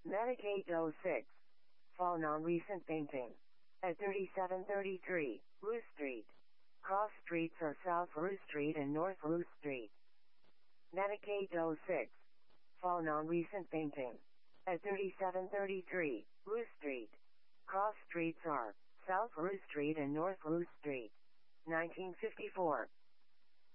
Medicaid 06. Fall non-recent painting. At 3733, Rue Street. Cross streets are South Rue Street and North Rue Street. Medicaid 06. Fall non-recent painting. At 3733, Rue Street. Cross streets are South Rue Street and North Rue Street. 1954.